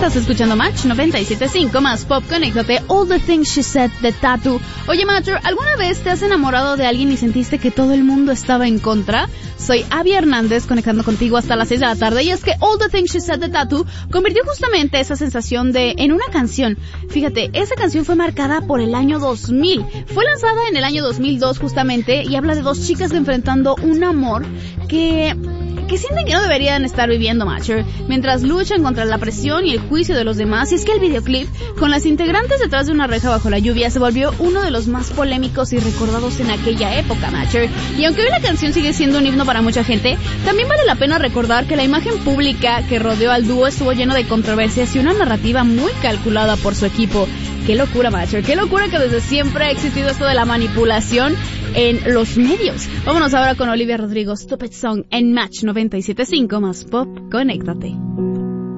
Estás escuchando Match 97.5 más Pop. Conéctate. All the Things She Said de Tatu. Oye, Matcher, ¿alguna vez te has enamorado de alguien y sentiste que todo el mundo estaba en contra? Soy Abby Hernández, conectando contigo hasta las 6 de la tarde, y es que All the Things She Said de Tatu convirtió justamente esa sensación en una canción. Fíjate, esa canción fue marcada por el año 2000. Fue lanzada en el año 2002 justamente, y habla de dos chicas enfrentando un amor que sienten que no deberían estar viviendo, Matcher, mientras luchan contra la presión y el juicio de los demás. Y es que el videoclip, con las integrantes detrás de una reja bajo la lluvia, se volvió uno de los más polémicos y recordados en aquella época, Matcher. Y aunque hoy la canción sigue siendo un himno para mucha gente, también vale la pena recordar que la imagen pública que rodeó al dúo estuvo lleno de controversias y una narrativa muy calculada por su equipo. ¡Qué locura, Matcher! ¡Qué locura que desde siempre ha existido esto de la manipulación en los medios! Vámonos ahora con Olivia Rodrigo, Stupid Song, en Match 97.5 más Pop. Conéctate.